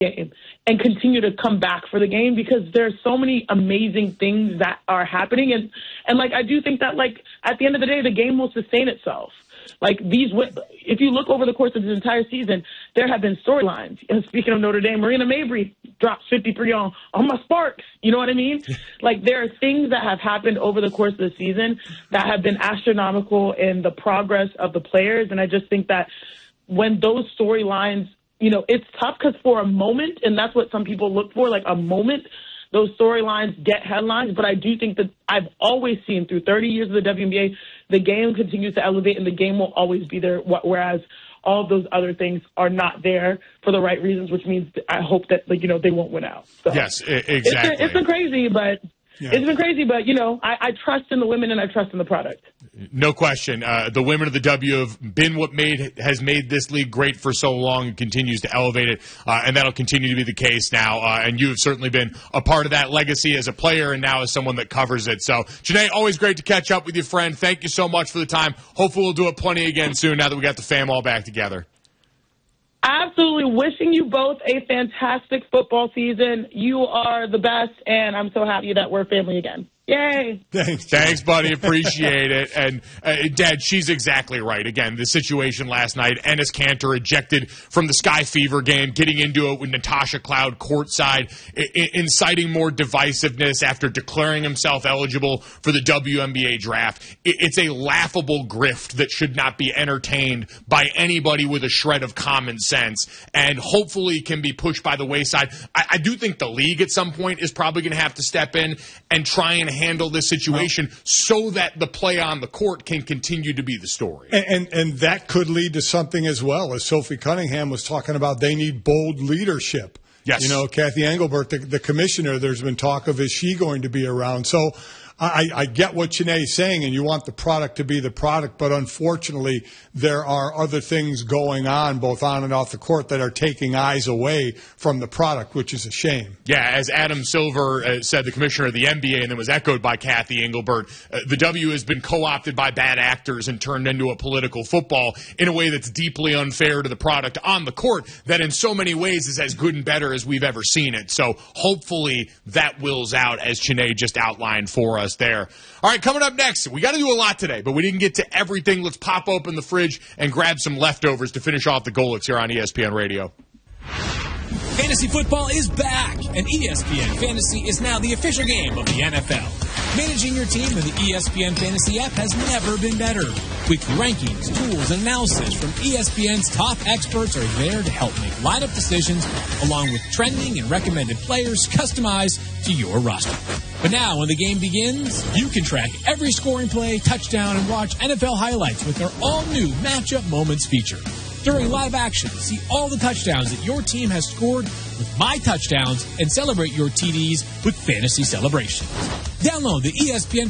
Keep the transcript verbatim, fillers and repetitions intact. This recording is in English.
game and continue to come back for the game, because there's so many amazing things that are happening. And, and like, I do think that, like, at the end of the day, the game will sustain itself. Like, these, if you look over the course of this entire season, there have been storylines. And speaking of Notre Dame, Marina Mabry drops fifty-three on, on my Sparks. You know what I mean? Like, there are things that have happened over the course of the season that have been astronomical in the progress of the players. And I just think that when those storylines, you know, it's tough because for a moment, and that's what some people look for, like a moment, those storylines get headlines. But I do think that I've always seen through thirty years of the W N B A, the game continues to elevate and the game will always be there, whereas all of those other things are not there for the right reasons, which means I hope that, like, you know, they won't win out. So yes, exactly. It's been, it's been crazy, but yeah. it's been crazy, but, you know, I, I trust in the women and I trust in the product. No question. Uh, the women of the W have been what made has made this league great for so long and continues to elevate it, uh, and that'll continue to be the case now. Uh, and you have certainly been a part of that legacy as a player and now as someone that covers it. So, Janae, always great to catch up with you, friend. Thank you so much for the time. Hopefully we'll do it plenty again soon now that we got the fam all back together. Absolutely. Wishing you both a fantastic football season. You are the best, and I'm so happy that we're family again. Yay. Thanks, Thanks, buddy. Appreciate it. And, uh, Dad, she's exactly right. Again, the situation last night, Enes Kanter ejected from the Sky Fever game, getting into it with Natasha Cloud courtside, I- inciting more divisiveness after declaring himself eligible for the W N B A draft. I- it's a laughable grift that should not be entertained by anybody with a shred of common sense, and hopefully can be pushed by the wayside. I, I do think the league at some point is probably going to have to step in and try and handle this situation well, so that the play on the court can continue to be the story. And, and and that could lead to something as well, as Sophie Cunningham was talking about. They need bold leadership. Yes. You know, Kathy Engelbert, the, the commissioner, there's been talk of, is she going to be around? So I, I get what Janae's saying, and you want the product to be the product, but unfortunately there are other things going on, both on and off the court, that are taking eyes away from the product, which is a shame. Yeah, as Adam Silver uh, said, the commissioner of the N B A, and then was echoed by Kathy Engelbert, uh, the W has been co-opted by bad actors and turned into a political football in a way that's deeply unfair to the product on the court that in so many ways is as good and better as we've ever seen it. So hopefully that wills out, as Janae just outlined for us there. All right, coming up next, we got to do a lot today, but we didn't get to everything. Let's pop open the fridge and grab some leftovers to finish off the Golics here on E S P N Radio. Fantasy football is back, and E S P N Fantasy is now the official game of the N F L. Managing your team in the E S P N Fantasy app has never been better. Weekly rankings, tools, and analysis from E S P N's top experts are there to help make lineup decisions, along with trending and recommended players customized to your roster. But now, when the game begins, you can track every scoring play, touchdown, and watch N F L highlights with our all-new Matchup Moments feature. During live action, see all the touchdowns that your team has scored with My Touchdowns and celebrate your T Ds with Fantasy Celebrations. Download the E S P N